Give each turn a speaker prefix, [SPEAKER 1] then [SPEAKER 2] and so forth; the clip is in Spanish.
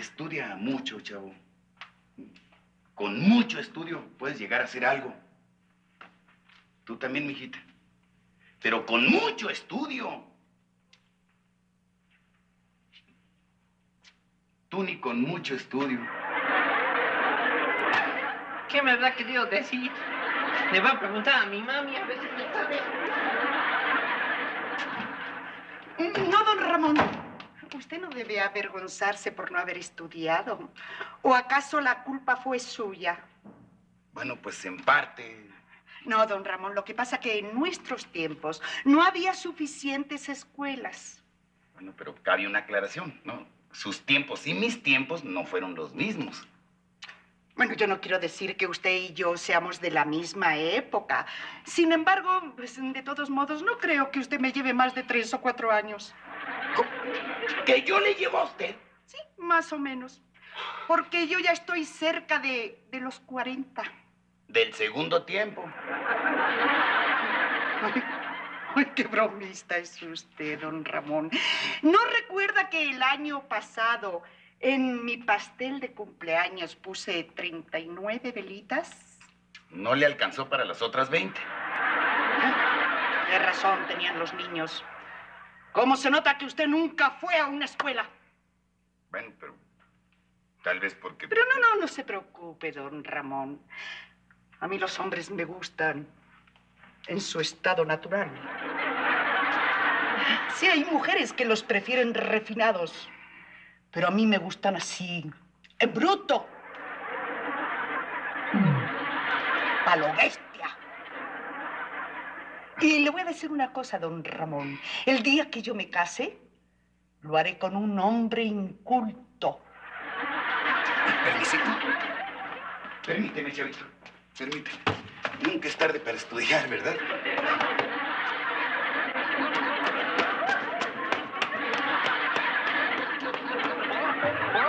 [SPEAKER 1] Estudia mucho, chavo. Con mucho estudio puedes llegar a hacer algo. Tú también, mijita. Pero con mucho estudio. Tú ni con mucho estudio.
[SPEAKER 2] ¿Qué me habrá querido decir? Le va a preguntar a mi mami a ver si me sabe.
[SPEAKER 3] No, don Ramón. Usted no debe avergonzarse por no haber estudiado. ¿O acaso la culpa fue suya?
[SPEAKER 1] Bueno, pues en parte.
[SPEAKER 3] No, don Ramón, lo que pasa que en nuestros tiempos no había suficientes escuelas.
[SPEAKER 1] Bueno, pero cabe una aclaración, ¿no? Sus tiempos y mis tiempos no fueron los mismos.
[SPEAKER 3] Bueno, yo no quiero decir que usted y yo seamos de la misma época. Sin embargo, pues, de todos modos, no creo que usted me lleve más de 3 o 4 años.
[SPEAKER 1] ¿Que yo le llevo a usted?
[SPEAKER 3] Sí, más o menos. Porque yo ya estoy cerca de los 40.
[SPEAKER 1] Del segundo tiempo.
[SPEAKER 3] Ay, qué bromista es usted, don Ramón. ¿No recuerda que el año pasado en mi pastel de cumpleaños puse 39 velitas?
[SPEAKER 1] No le alcanzó para las otras 20.
[SPEAKER 3] Qué razón tenían los niños. ¿Cómo se nota que usted nunca fue a una escuela?
[SPEAKER 1] Bueno, pero tal vez porque...
[SPEAKER 3] Pero no se preocupe, don Ramón. A mí los hombres me gustan en su estado natural. Sí, hay mujeres que los prefieren refinados, pero a mí me gustan así, en bruto. A lo bestia. Y le voy a decir una cosa, don Ramón. El día que yo me case, lo haré con un hombre inculto.
[SPEAKER 1] Permisito. Permíteme, chavito. Permíteme. Nunca es tarde para estudiar, ¿verdad?